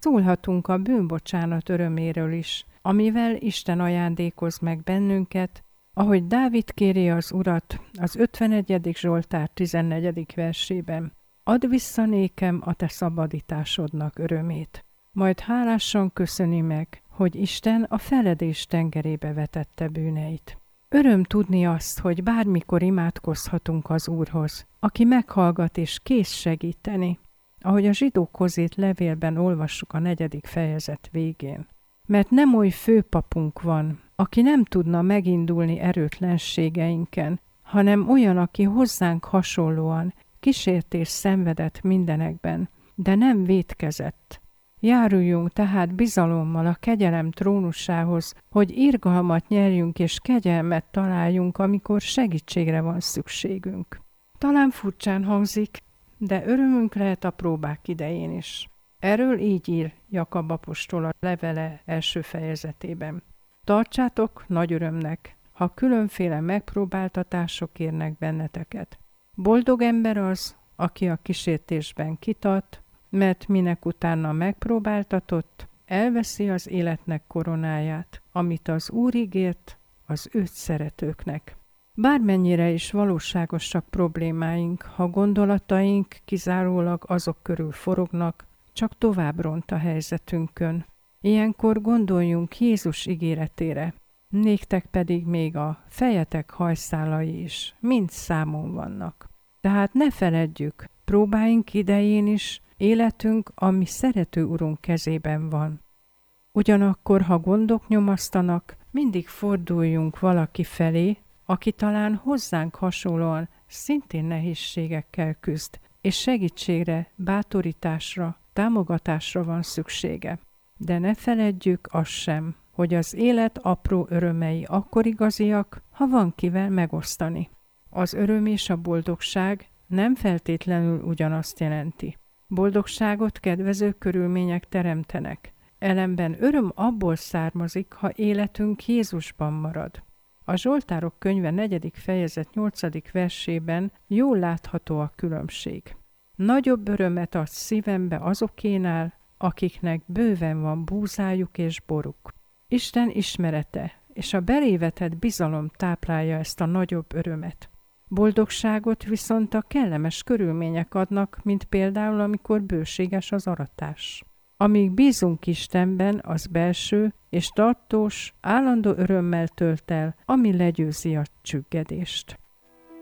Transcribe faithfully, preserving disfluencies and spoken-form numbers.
Szólhatunk a bűnbocsánat öröméről is, amivel Isten ajándékoz meg bennünket, ahogy Dávid kéri az Urat az ötvenegyedik Zsoltár tizennegyedik versében. Add vissza nékem a te szabadításodnak örömét. Majd hálásan köszöni meg, hogy Isten a feledés tengerébe vetette bűneit. Öröm tudni azt, hogy bármikor imádkozhatunk az Úrhoz, aki meghallgat és kész segíteni, ahogy a zsidókhoz írt levélben olvassuk a negyedik fejezet végén. Mert nem oly főpapunk van, aki nem tudna megindulni erőtlenségeinken, hanem olyan, aki hozzánk hasonlóan kísértés szenvedett mindenekben, de nem vétkezett. Járuljunk tehát bizalommal a kegyelem trónusához, hogy irgalmat nyerjünk és kegyelmet találjunk, amikor segítségre van szükségünk. Talán furcsán hangzik, de örömünk lehet a próbák idején is. Erről így ír Jakab apostol a levele első fejezetében. Tartsátok nagy örömnek, ha különféle megpróbáltatások érnek benneteket. Boldog ember az, aki a kísértésben kitart, mert minek utána megpróbáltatott, elveszi az életnek koronáját, amit az Úr ígért az őt szeretőknek. Bármennyire is valóságosak problémáink, ha gondolataink kizárólag azok körül forognak, csak tovább ront a helyzetünkön. Ilyenkor gondoljunk Jézus ígéretére, néktek pedig még a fejetek hajszálai is mind számon vannak. Tehát ne feledjük, próbáink idején is életünk a mi szerető Urunk kezében van. Ugyanakkor, ha gondok nyomasztanak, mindig forduljunk valaki felé, aki talán hozzánk hasonlóan szintén nehézségekkel küzd, és segítségre, bátorításra, támogatásra van szüksége. De ne feledjük azt sem, hogy az élet apró örömei akkor igaziak, ha van kivel megosztani. Az öröm és a boldogság nem feltétlenül ugyanazt jelenti. Boldogságot kedvező körülmények teremtenek. Ellenben öröm abból származik, ha életünk Jézusban marad. A Zsoltárok könyve negyedik fejezet nyolcadik versében jól látható a különbség. Nagyobb örömet ad szívembe azokénál, akiknek bőven van búzájuk és boruk. Isten ismerete és a belévetett bizalom táplálja ezt a nagyobb örömet. Boldogságot viszont a kellemes körülmények adnak, mint például, amikor bőséges az aratás. Amíg bízunk Istenben, az belső és tartós, állandó örömmel tölt el, ami legyőzi a csüggedést.